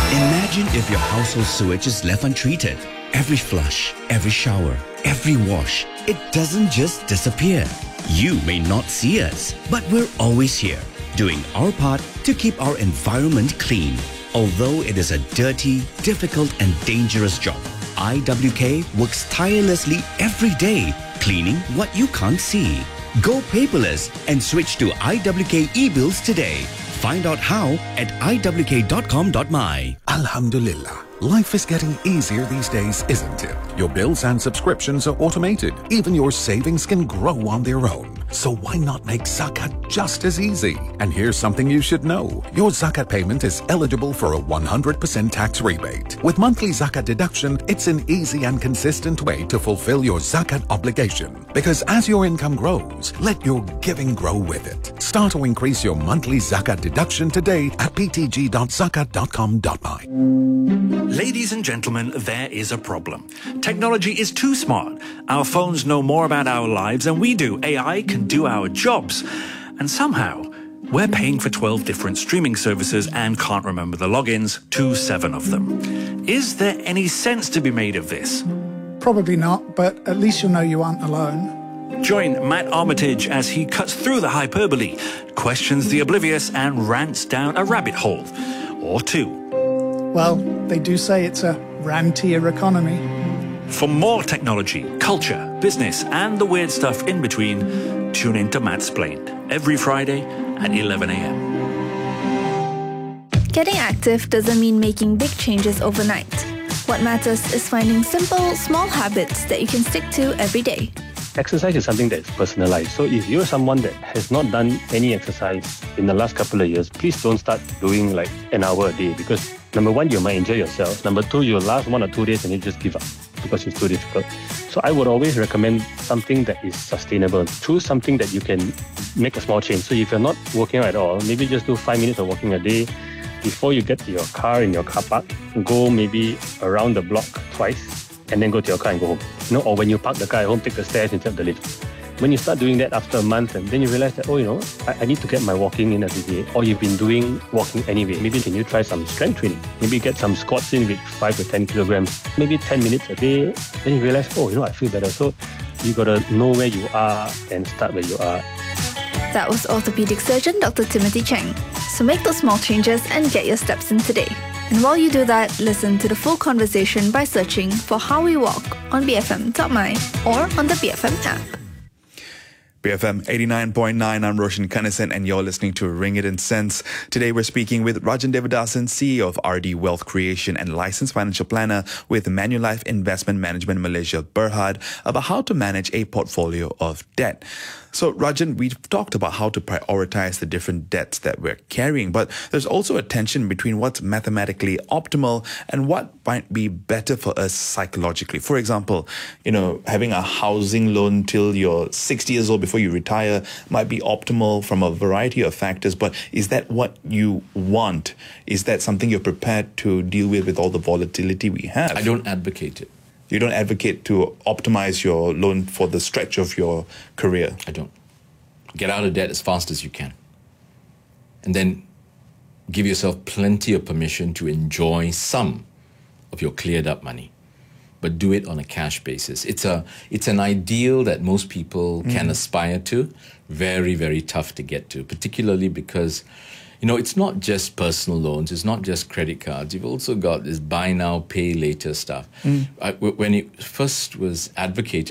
Imagine if your household sewage is left untreated. Every flush, every shower, every wash, it doesn't just disappear. You may not see us, but we're always here, doing our part to keep our environment clean. Although it is a dirty, difficult and dangerous job, IWK works tirelessly every day, cleaning what you can't see. Go paperless and switch to IWK e-bills today. Find out how at iwk.com.my. Alhamdulillah. Life is getting easier these days, isn't it? Your bills and subscriptions are automated. Even your savings can grow on their own. So why not make Zakat just as easy? And here's something you should know. Your Zakat payment is eligible for a 100% tax rebate. With monthly Zakat deduction, it's an easy and consistent way to fulfill your Zakat obligation. Because as your income grows, let your giving grow with it. Start to increase your monthly Zakat deduction today at ptg.zakat.com.my. Ladies and gentlemen, there is a problem. Technology is too smart. Our phones know more about our lives than we do. AI can do our jobs. And somehow, we're paying for 12 different streaming services and can't remember the logins to 7 of them. Is there any sense to be made of this? Probably not, but at least you'll know you aren't alone. Join Matt Armitage as he cuts through the hyperbole, questions the oblivious and rants down a rabbit hole. Or two. Well, they do say it's a rantier economy. For more technology, culture, business, and the weird stuff in between, tune in to Mattsplained every Friday at 11 a.m. Getting active doesn't mean making big changes overnight. What matters is finding simple, small habits that you can stick to every day. Exercise is something that's personalized. So if you're someone that has not done any exercise in the last couple of years, please don't start doing like an hour a day, because number one, you might enjoy yourself. Number two, you'll last 1 or 2 days and you just give up because it's too difficult. So I would always recommend something that is sustainable. Choose something that you can make a small change. So if you're not working out at all, maybe just do 5 minutes of walking a day. Before you get to your car in your car park, go maybe around the block twice and then go to your car and go home. Or when you park the car at home, take the stairs instead of the lift. When you start doing that after a month, and then you realize that, I need to get my walking in every day. Or you've been doing walking anyway. Maybe can you try some strength training? Maybe get some squats in with 5 to 10 kilograms. Maybe 10 minutes a day. Then you realize, I feel better. So you got to know where you are and start where you are. That was orthopedic surgeon Dr. Timothy Cheng. So make those small changes and get your steps in today. And while you do that, listen to the full conversation by searching for How We Walk on BFM.my or on the BFM app. BFM 89.9, I'm Roshan Kanasan and you're listening to Ring It in Sense. Today we're speaking with Rajan Devadasan, CEO of RD Wealth Creation and licensed financial planner with Manulife Investment Management Malaysia Berhad, about how to manage a portfolio of debt. So Rajan, we've talked about how to prioritize the different debts that we're carrying, but there's also a tension between what's mathematically optimal and what might be better for us psychologically. For example, having a housing loan till you're 60 years old before you retire might be optimal from a variety of factors, but is that what you want? Is that something you're prepared to deal with all the volatility we have? I don't advocate it. You don't advocate to optimize your loan for the stretch of your career? I don't. Get out of debt as fast as you can. And then give yourself plenty of permission to enjoy some of your cleared up money. But do it on a cash basis. It's an ideal that most people can aspire to. Very, very tough to get to, particularly because it's not just personal loans, it's not just credit cards. You've also got this buy now, pay later stuff. When it first was advocated,